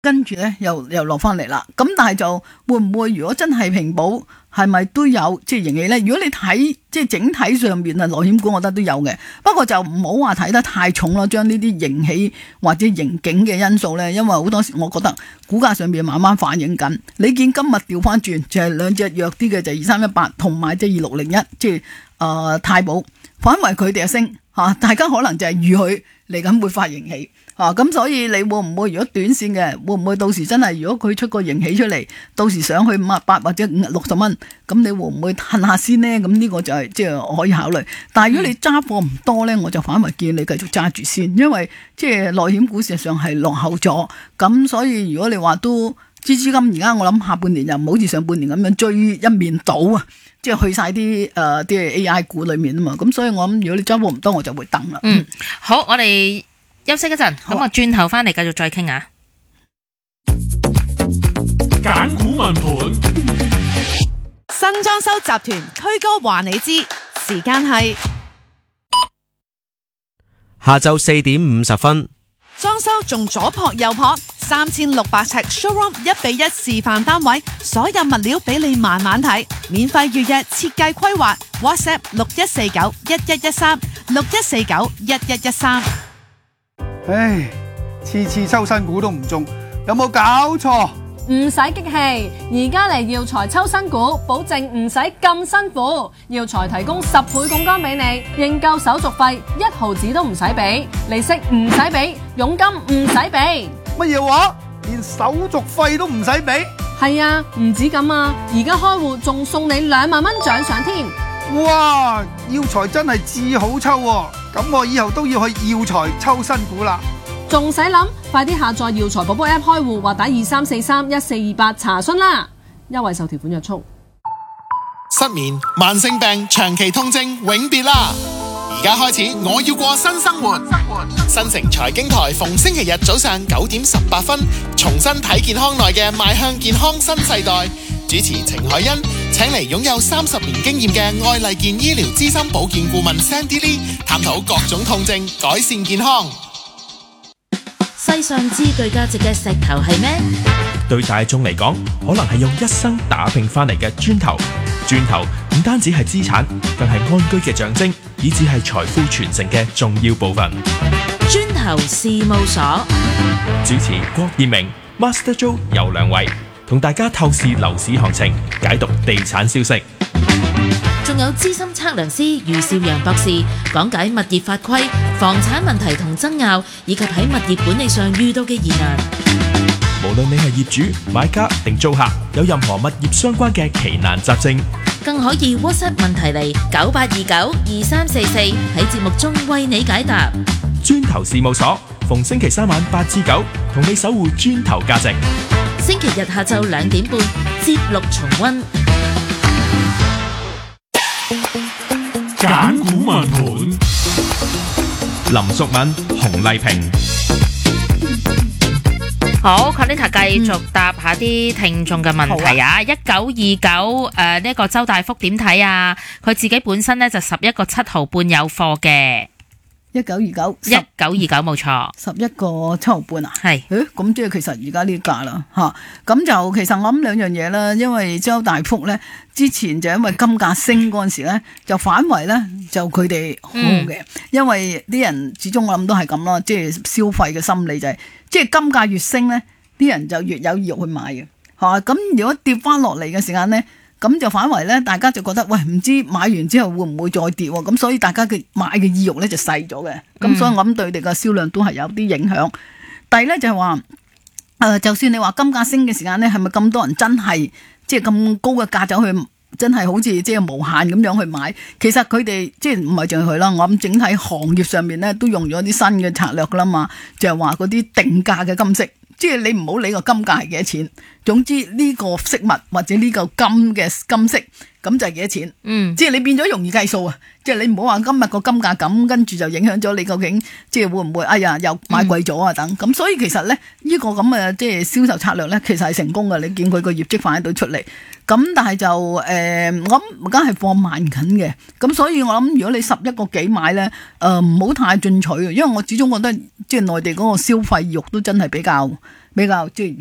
跟住咧又落翻嚟啦。咁但係就會唔會如果真係平保係咪都有即係盈喜咧？如果你睇即係整體上面啊，內險股我覺得都有嘅，不過就唔好話睇得太重咯，將呢啲盈喜或者盈警嘅因素咧，因為好多時我覺得股價上面慢慢反映緊。你見今日調翻轉就係兩隻弱啲嘅就2318同埋即係2601，即係太保，反為佢哋升嚇，大家可能就係預佢嚟緊會發盈喜。咁所以你會唔會如果短線嘅會唔會到時真係如果佢出個盈喜出嚟，到時上去58或者60蚊，咁你會唔會褪下先呢？咁呢個就係即係可以考慮。但係如果你揸貨唔多呢，我就反為建議你繼續揸住先，因為即係內險股事實上係落後咗。咁所以如果你話都資金而家我諗下半年又唔好似上半年咁樣追一面倒啊，即係去晒啲AI 股裏面啊嘛。咁所以我諗如果你揸貨唔多，我就會等啦。 好，我哋休息一陣，咁我轉頭翻嚟繼續再傾下。 揀股問盤， 新裝修集團區哥話你知，時間係下晝4點50分。 裝修仲左撲右撲，3600尺 showroom 1:1示範單位，所有物料俾你慢慢睇，免費預約設計規劃 ，WhatsApp 61491113，61491113。 唉，次次抽新股都唔中，有冇搞錯？ 唔使激氣，而家嚟耀才抽新股，保證唔使咁辛苦。耀才提供10倍槓桿俾你，認購手續費1毫子都唔使俾，利息唔使俾，佣金唔使俾。 乜嘢話？連手續費都唔使俾？ 係啊，唔止咁啊，而家開戶仲送你2萬蚊獎賞添。 哇！耀才真係至好抽喎，咁我以後都要去耀才抽新股啦。 仲使諗？快啲下載耀才寶寶 App 開戶或打23431428查詢啦！優惠受條款約束。 失眠、慢性病、長期痛症永別啦！而家開始，我要過新生活。新城財經台逢星期日早上9點18分，重新睇健康內嘅邁向健康新世代。主持程海欣請嚟擁有30年經驗嘅愛麗健醫療資深保健顧問 Sandy Lee， 探討各種痛症，改善健康。 世上最具價值嘅石頭係咩？ 對大眾嚟講，可能係用一生打拼翻嚟嘅磚頭。磚頭唔單止係資產，更係安居嘅象徵，以至係財富傳承嘅重要部分。 磚頭事務所主持郭燕明、Master Joe 游良偉，同大家透視樓市行情，解讀地產消息。 仲有資深測量師余少陽博士講解物業法規、房產問題同爭拗，以及喺物業管理上遇到嘅疑難。 無論你係業主、買家定租客，有任何物業相關嘅奇難雜症， 更可以 WhatsApp 問題嚟98292344，喺節目中為你解答。 磚頭事務所逢星期3晚8至9，同你守護磚頭價值。 星期日下晝2點半節錄重溫。 揀股問盤，林淑敏、洪麗萍。 好 Carlita 繼續答下啲聽眾嘅問題啊！1929呢個周大福點睇啊？佢自己本身呢就11個7毫半有貨嘅。 1929 冇錯 ，11個7毫半啊， 係， 咁即係其實而家呢價啦嚇，咁就其實我諗兩樣嘢啦，因為周大福咧之前就因為金價升嗰陣時咧，就反為咧就佢哋好嘅，因為啲人始終我諗都係咁咯，即係消費嘅心理就係，即係金價越升咧，啲人就越有意欲去買嘅嚇，咁如果跌翻落嚟嘅時間咧。咁就反為咧，大家就覺得喂，唔知買完之後會唔會再跌喎？咁所以大家嘅買嘅意欲咧就細咗嘅。咁所以我諗對佢哋嘅銷量都係有啲影響。第二咧就係話，就算你話金價升嘅時間咧，係咪咁多人真係即係咁高嘅價走去，真係好似即係無限咁樣去買？其實佢哋即係唔係淨係佢啦，我諗整體行業上面咧都用咗啲新嘅策略噶啦嘛，就係話嗰啲定價嘅金飾。即係你唔好理個金價係幾多錢，總之呢個飾物或者呢個金嘅金飾咁就係幾多錢。即係你變咗容易計數啊！即係你唔好話今日個金價咁，跟住就影響咗你究竟即係會唔會哎呀又買貴咗啊等。咁所以其實咧呢個咁嘅即係銷售策略咧，其實係成功嘅。你見佢個業績反映到出嚟。咁但係就我諗而家係放慢緊嘅。咁所以我諗如果你11個幾買咧，唔好太進取嘅，因為我始終覺得即係內地嗰個消費慾都真係比較比較即係。